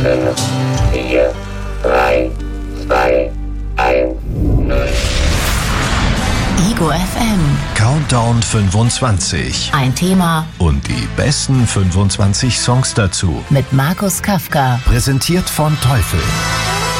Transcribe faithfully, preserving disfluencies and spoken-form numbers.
fünf, vier, drei, zwei, eins, null. Ego F M. Countdown fünfundzwanzig. Ein Thema Und die besten fünfundzwanzig Songs dazu. mit Markus Kafka. Präsentiert von Teufel.